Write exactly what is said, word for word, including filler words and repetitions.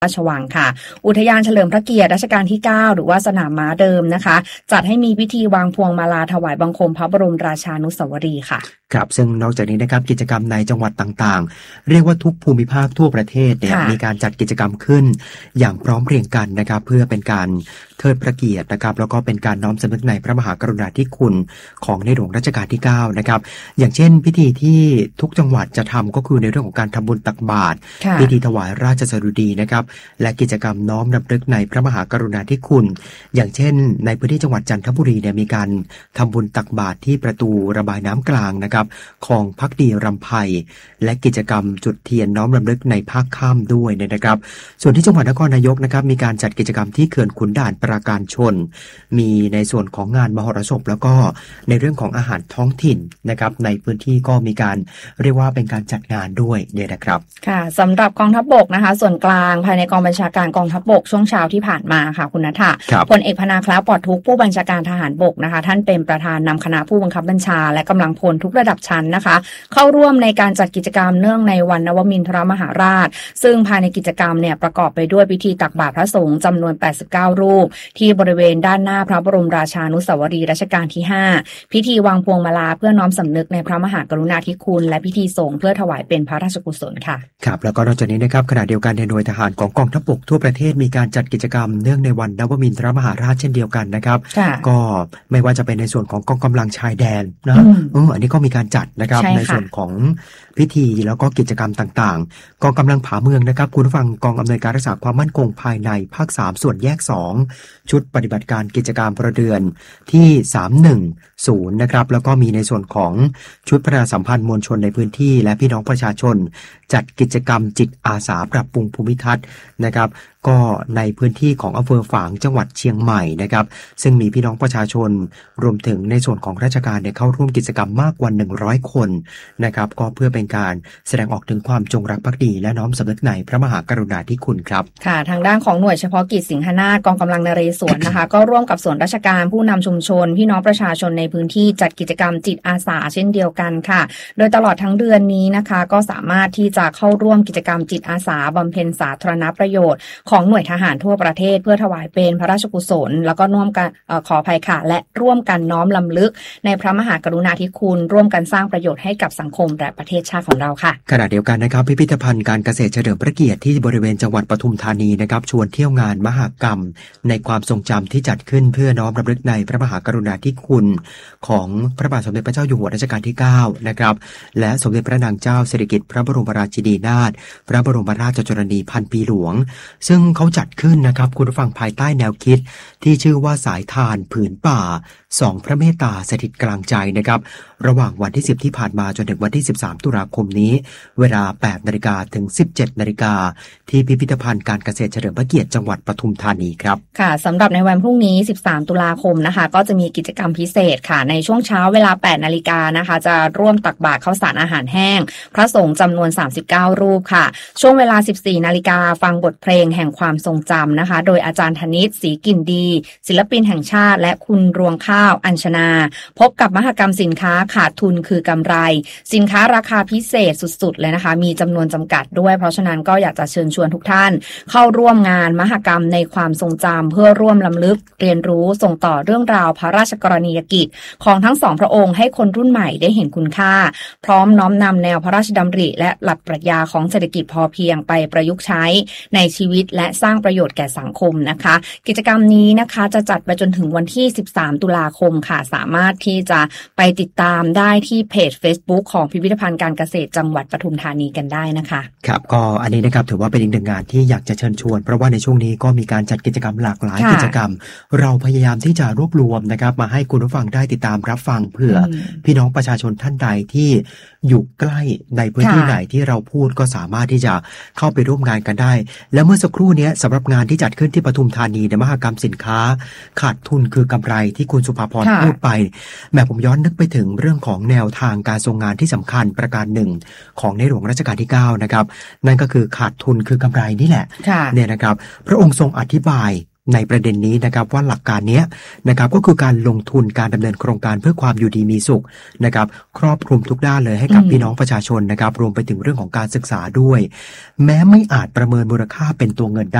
ราชวังค่ะอุทยานเฉลิมพระเกียรติรัชกาลที่เก้าหรือว่าสนามม้าเดิมนะคะจัดให้มีพิธีวางพวงมาลาถวายบังคมพระบรมราชานุสาวรีย์ค่ะครับซึ่งนอกจากนี้นะครับกิจกรรมในจังหวัดต่างๆเรียกว่าทุกภูมิภาคทั่วประเทศเนี่ยมีการจัดกิจกรรมขึ้นอย่างพร้อมเพรียงกันนะครับเพื่อเป็นการเทิดพระเกียรตินะครับแล้วก็เป็นการน้อมสำนึกในพระมหากรุณาธิคุณของในหลวงรัชกาลที่เก้านะครับอย่างเช่นพิธีที่ทุกจังหวัดจะทำก็คือในเรื่องของการทำบุญตักบาตรพิธีถวายราชสดุดีนะครับและกิจกรรมน้อมรำลึกในพระมหากรุณาธิคุณอย่างเช่นในพื้นที่จังหวัดจันทบุรีเนี่ยมีการทำบุญตักบาตรที่ประตูระบายน้ำกลางนะครับของภักดีรำไพและกิจกรรมจุดเทียนน้อมรำลึกในภาคค่ำด้วยนะครับส่วนที่จังหวัดนครนายกนะครับมีการจัดกิจกรรมที่เขื่อนขุนด่านปราการชนมีในส่วนของงานมหรสพแล้วก็ในเรื่องของอาหารท้องถิ่นนะครับในพื้นที่ก็มีการเรียกว่าเป็นการจัดงานด้วยเนี่ยนะครับค่ะสำหรับกองทัพบกนะคะส่วนกลางภายในกองบัญชาการกองทัพบกช่วงเช้าที่ผ่านมาค่ะคุณณัฐพลเอกพนาคล้าปลอดทุกข์ผู้บัญชาการทหารบกนะคะท่านเป็นประธานนำคณะผู้บังคับบัญชาและกำลังพลทุกระดับชั้นนะคะเข้าร่วมในการจัดกิจกรรมเนื่องในวันนวมินทรมหาราชซึ่งภายในกิจกรรมเนี่ยประกอบไปด้วยพิธีตักบาตรพระสงฆ์จำนวนแปดสิบเก้ารูปที่บริเวณด้านหน้าพระบรมราชานุสาวรีย์รัชกาลที่ห้าพิธีวางพวงมาลาเพื่อน้อมสำนึกในพระมหากรุณาธิคุณและพิธีสงฆ์เพื่อถวายเป็นพระราชกุศลค่ะครับแล้วก็นอกจากนี้นะครับขณะเดียวกันในหน่วยทหารของกองทัพบกทั่วประเทศมีการจัดกิจกรรมเนื่องในวันนวมินทรมหาราชเช่นเดียวกันนะครับก็ไม่ว่าจะเป็นในส่วนของกองกำลังชายแดนนะเอออันนี้ก็มีการจัดนะครับในส่วนของพิธีแล้วก็กิจกรรมต่างๆกองกำลังผาเมืองนะครับคุณผู้ฟังกองอำนวยการรักษาความมั่นคงภายในภาคสามส่วนแยกสองชุดปฏิบัติการกิจการพลเรือนที่สามหนึ่งศูนย์นะครับแล้วก็มีในส่วนของชุดประชาสัมพันธ์มวลชนในพื้นที่และพี่น้องประชาชนจัดกิจกรรมจิตอาสาปรับปรุงภูมิทัศน์นะครับก็ในพื้นที่ของอำเภอฝางจังหวัดเชียงใหม่นะครับซึ่งมีพี่น้องประชาชนรวมถึงในส่วนของราชการเนี่ยเข้าร่วมกิจกรรมมากกว่าหนึ่งร้อยคนนะครับก็เพื่อเป็นการแสดงออกถึงความจงรักภักดีและน้อมสำนึกในพระมหากรุณาธิคุณครับค่ะทางด้านของหน่วยเฉพาะกิจสิงหนาถกองกำลังนเรศวรนะคะ ก็ร่วมกับส่วนราชการผู้นำชุมชนพี่น้องประชาชนในพื้นที่จัดกิจกรรมจิตอาสาเช่นเดียวกันค่ะโดยตลอดทั้งเดือนนี้นะคะก็สามารถที่จะเข้าร่วมกิจกรรมจิตอาสาบำเพ็ญสาธารณประโยชน์ของหน่วยทหารทั่วประเทศเพื่อถวายเป็นพระราชกุศลแล้วก็ร่วมกันเอ่อขออภัยค่ะและร่วมกันน้อมรำลึกในพระมหากรุณาธิคุณร่วมกันสร้างประโยชน์ให้กับสังคมและประเทศชาติของเราค่ะขณะเดียวกันนะครับพิพิธภัณฑ์การเกษตรเฉลิมพระเกียรติที่บริเวณจังหวัดปทุมธานีนะครับชวนเที่ยวงานมหกรรมในความทรงจำที่จัดขึ้นเพื่อน้อมรำลึกในพระมหากรุณาธิคุณของพระบาทสมเด็จพระเจ้าอยู่หัวรัชกาลที่เก้านะครับและสมเด็จพระนางเจ้าสิริกิติ์พระบรมราชินีนาถพระบรมราชชนนีพันปีหลวงซึ่งเขาจัดขึ้นนะครับคุณผู้ฟังภายใต้แนวคิดที่ชื่อว่าสายทานผืนป่าสองพระเมตตาสถิตกลางใจนะครับระหว่างวันที่สิบที่ผ่านมาจนถึงวันที่สิบสามตุลาคมนี้เวลา แปดนาฬิกา ถึง สิบเจ็ดนาฬิกาที่พิพิธภัณฑ์การเกษตรเฉลิมพระเกียรติจังหวัดปทุมธานีครับค่ะสำหรับในวันพรุ่งนี้สิบสามตุลาคมนะคะก็จะมีกิจกรรมพิเศษค่ะในช่วงเช้าเวลา แปดนาฬิกานะคะจะร่วมตักบาตรข้าวสารอาหารแห้งพระสงฆ์จำนวนสามสิบเก้ารูปค่ะช่วงเวลา สิบสี่นาฬิกาฟังบทเพลงแห่งความทรงจำนะคะโดยอาจารย์ธนิตศรีกลิ่นดีศิลปินแห่งชาติและคุณรวงข้าวอัญชนาพบกับมหกรรมสินค้าขาดทุนคือกำไรสินค้าราคาพิเศษสุดๆเลยนะคะมีจำนวนจำกัดด้วยเพราะฉะนั้นก็อยากจะเชิญชวนทุกท่านเข้าร่วมงานมหกรรมในความทรงจำเพื่อร่วมรำลึกเรียนรู้ส่งต่อเรื่องราวพระราชกรณียกิจของทั้งสองพระองค์ให้คนรุ่นใหม่ได้เห็นคุณค่าพร้อมน้อมนำแนวพระราชดำริและหลักปรัชญาของเศรษฐกิจพอเพียงไปประยุกต์ใช้ในชีวิตและสร้างประโยชน์แก่สังคมนะคะกิจกรรมนี้นะคะจะจัดไปจนถึงวันที่สิบสามตุลาคมค่ะสามารถที่จะไปติดตามได้ที่เพจ Facebook ของพิพิธภัณฑ์การเกษตรจังหวัดปทุมธานีกันได้นะคะครับก็อันนี้นะครับถือว่าเป็นอีกหนึ่งงานที่อยากจะเชิญชวนเพราะว่าในช่วงนี้ก็มีการจัดกิจกรรมหลากหลายกิจกรรมเราพยายามที่จะรวบรวมนะครับมาให้คุณผู้ฟังได้ติดตามรับฟังเผื่อพี่น้องประชาชนท่านใดที่อยู่ใกล้ในพื้นที่ไหนที่เราพูดก็สามารถที่จะเข้าไปร่วมงานกันได้แล้วเมื่อสักครู่นี้สำหรับงานที่จัดขึ้นที่ปทุมธานีในมหกรรมสินค้าขาดทุนคือกำไรที่คุณสุภาพรพูดไปแม้ผมย้อนนึกไปถึงเรื่องของแนวทางการทรงงานที่สำคัญประการหนึ่งของในหลวงรัชกาลที่เก้านะครับนั่นก็คือขาดทุนคือกำไรนี่แหละเนี่ยนะครับพระองค์ทรงอธิบายในประเด็นนี้นะครับว่าหลักการนี้นะครับก็คือการลงทุนการดำเนินโครงการเพื่อความอยู่ดีมีสุขนะครับครอบคลุมทุกด้านเลยให้กับพี่น้องประชาชนนะครับรวมไปถึงเรื่องของการศึกษาด้วยแม้ไม่อาจประเมินมูลค่าเป็นตัวเงินได้